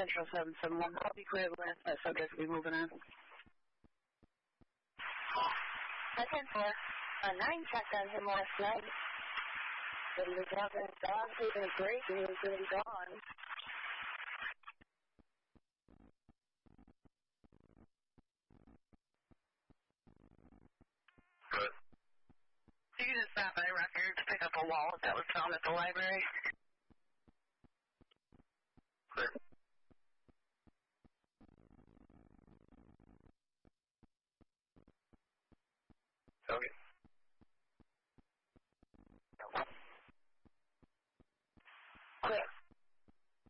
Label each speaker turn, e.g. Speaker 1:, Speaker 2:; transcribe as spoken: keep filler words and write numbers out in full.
Speaker 1: Central seven seven one. I'll be clear with that subject. We'll be moving on.
Speaker 2: ten four. A nine shotgun him last night. But he was walking his dog, taking a break, and he was going to be gone.
Speaker 1: You can just stop by records, pick up a wallet that was found at the library.